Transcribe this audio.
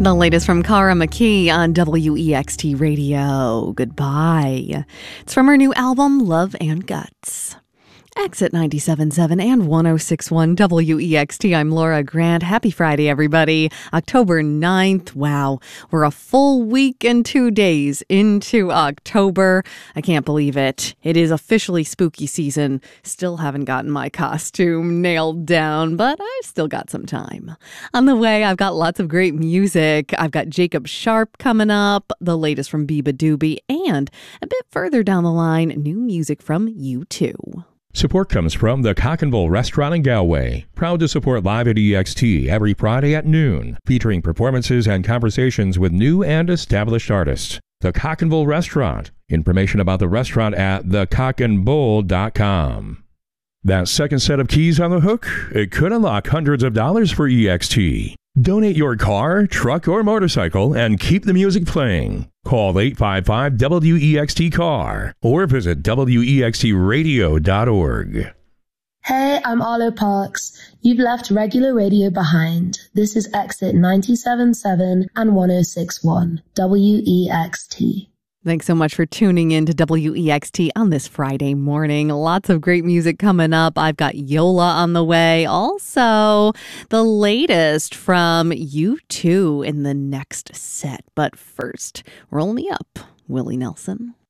The latest from Cara McKee on WEXT Radio. Goodbye. It's from her new album, Love and Guts. Exit 97.7 and 106.1 WEXT. I'm Laura Grant. Happy Friday, everybody. October 9th. Wow. We're a full week and 2 days into October. I can't believe it. It is officially spooky season. Still haven't gotten my costume nailed down, but I've still got some time. On the way, I've got lots of great music. I've got Jacob Sharp coming up, the latest from Biba Doobie, and a bit further down the line, new music from U2. Support comes from the Cock and Bull Restaurant in Galway. Proud to support Live at EXT every Friday at noon, featuring performances and conversations with new and established artists. The Cock and Bull Restaurant. Information about the restaurant at thecockandbull.com. That second set of keys on the hook, it could unlock hundreds of dollars for EXT. Donate your car, truck, or motorcycle and keep the music playing. Call 855-WEXT-CAR or visit WEXTradio.org. Hey, I'm Arlo Parks. You've left regular radio behind. This is Exit 97.7 and 106.1 WEXT. Thanks so much for tuning in to WEXT on this Friday morning. Lots of great music coming up. I've got Yola on the way. Also, the latest from U2 in the next set. But first, roll me up, Willie Nelson.